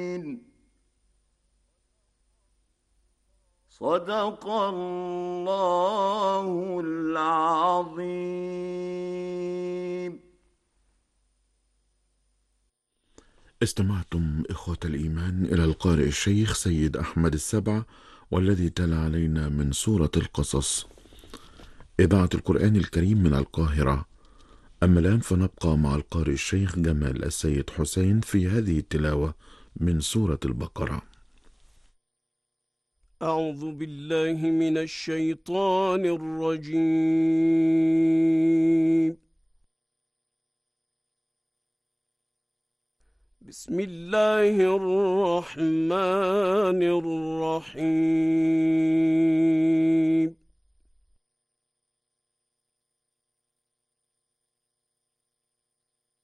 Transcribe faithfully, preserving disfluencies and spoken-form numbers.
صدق الله العظيم. استمعتم إخوة الإيمان إلى القارئ الشيخ سيد أحمد السبع، والذي تلا علينا من سورة القصص، إذاعة القرآن الكريم من القاهرة. أما الآن فنبقى مع القارئ الشيخ جمال السيد حسين في هذه التلاوة من سورة البقرة. أعوذ بالله من الشيطان الرجيم. بسم الله الرحمن الرحيم.